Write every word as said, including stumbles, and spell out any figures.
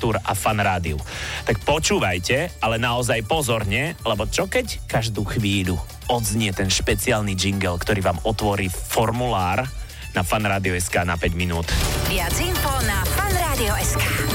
Artur a Fan Rádiu. Tak počúvajte, ale naozaj pozorne, lebo čo keď každú chvíľu odznie ten špeciálny jingle, ktorý vám otvorí formulár na fanradio bodka es ká na päť minút. Viac info na fanradio bodka es ká.